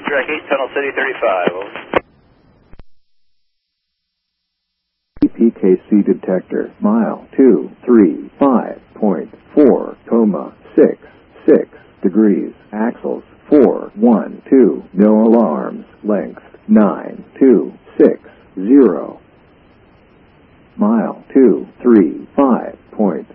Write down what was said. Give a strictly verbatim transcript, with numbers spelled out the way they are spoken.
Track eight, Tunnel City thirty-five. P K C detector, mile two three five point four, coma six six degrees, axles four one two, no alarms, length nine two six zero, mile two three five point